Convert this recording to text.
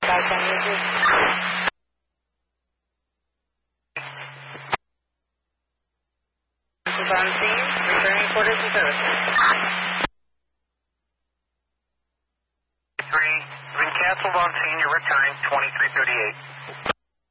On scene, returning quarters and service. 3, been canceled on scene, your return 2338.